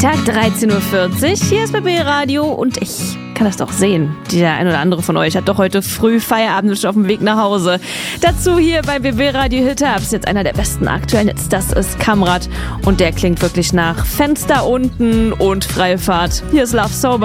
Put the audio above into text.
Freitag, 13.40 Uhr. Hier ist BB Radio und ich kann das doch sehen. Der ein oder andere von euch hat doch heute früh Feierabend auf dem Weg nach Hause. Dazu hier bei BB Radio Hit Hubs jetzt einer der besten aktuellen Hits. Das ist Kamrat und der klingt wirklich nach Fenster unten und Freifahrt. Hier ist Love Sober.